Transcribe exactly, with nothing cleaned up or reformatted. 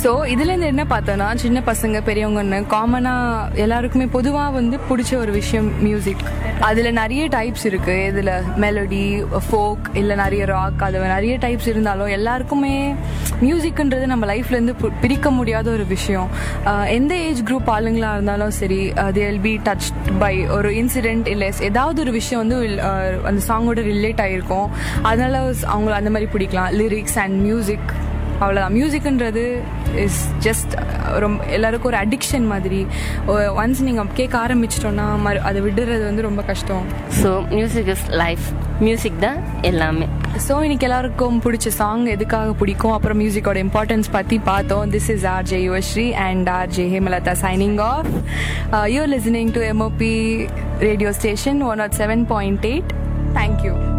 So இதுலேருந்து என்ன பார்த்தோன்னா, சின்ன பசங்க பெரியவங்கன்னு காமனாக எல்லாருக்குமே பொதுவாக வந்து பிடிச்ச ஒரு விஷயம் மியூசிக். அதில் நிறைய டைப்ஸ் இருக்குது. இதில் மெலடி, ஃபோக், இல்லை நிறைய ராக், அது நிறைய டைப்ஸ் இருந்தாலும் எல்லாருக்குமே மியூசிக்ன்றது நம்ம லைஃப்லேருந்து பிரிக்க முடியாத ஒரு விஷயம். எந்த ஏஜ் குரூப் ஆளுங்களாக இருந்தாலும் சரி, they will be touch by ஒரு இன்சிடென்ட், இல்லை ஏதாவது ஒரு விஷயம் வந்து அந்த சாங்கோட ரிலேட் ஆகிருக்கும். அதனால அவங்கள அந்த மாதிரி பிடிக்கலாம். லிரிக்ஸ் அண்ட் மியூசிக், அவ்வளோதான். மியூசிக்ன்றது இஸ் ஜஸ்ட் ரொம்ப எல்லாருக்கும் ஒரு அடிக்ஷன் மாதிரி. ஒன்ஸ் நீங்கள் கேட்க ஆரம்பிச்சிட்டோன்னா மறு அதை விடுறது வந்து ரொம்ப கஷ்டம். So music is life, music தான் எல்லாமே. ஸோ இன்னைக்கு எல்லாருக்கும் பிடிச்ச சாங் எதுக்காக பிடிக்கும், அப்புறம் மியூசிக்கோட இம்பார்ட்டன்ஸ் பற்றி பார்த்தோம். This is R J Yuvasri and R J Hemalatha signing off. You are listening to MOP radio station one not seven point eight. Thank you.